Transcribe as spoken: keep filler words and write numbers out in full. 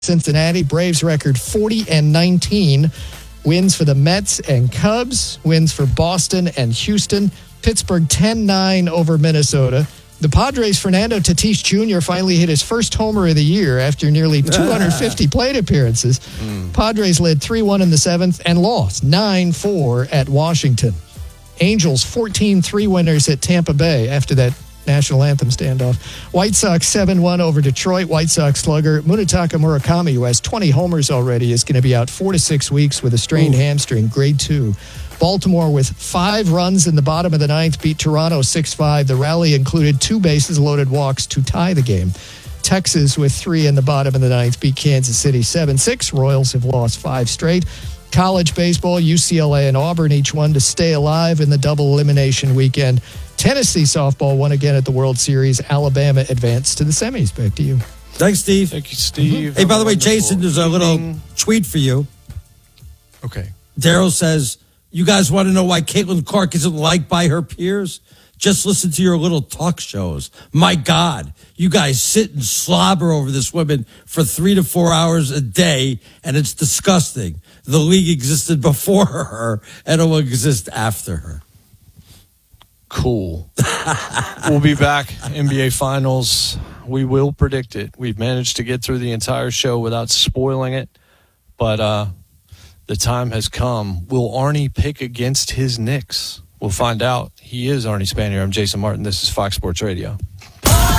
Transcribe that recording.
Cincinnati. Braves record forty and nineteen. Wins for the Mets and Cubs. Wins for Boston and Houston. Pittsburgh ten nine over Minnesota. The Padres' Fernando Tatis Junior finally hit his first homer of the year after nearly two hundred fifty plate appearances. Mm. Padres led three one in the seventh and lost nine four at Washington. Angels fourteen three winners at Tampa Bay after that national anthem standoff. White Sox seven one over Detroit. White Sox slugger Munetaka Murakami, who has twenty homers already, is going to be out four to six weeks with a strained Ooh. hamstring, grade two. Baltimore with five runs in the bottom of the ninth beat Toronto six five. The rally included two bases loaded walks to tie the game. Texas with three in the bottom of the ninth beat Kansas City seven six. Royals have lost five straight. College baseball, U C L A and Auburn each one to stay alive in the double elimination weekend. Tennessee softball won again at the World Series. Alabama advanced to the semis. Back to you. Thanks, Steve. Thank you, Steve. Mm-hmm. Hey, by the way, Jason, there's a little tweet for you. Okay. Daryl says, you guys want to know why Caitlin Clark isn't liked by her peers? Just listen to your little talk shows. My God, you guys sit and slobber over this woman for three to four hours a day, and it's disgusting. The league existed before her, and it will exist after her. Cool. We'll be back. N B A Finals. We will predict it. We've managed to get through the entire show without spoiling it, but uh, the time has come. Will Arnie pick against his Knicks? We'll find out. He is Arnie Spanier. I'm Jason Martin. This is Fox Sports Radio.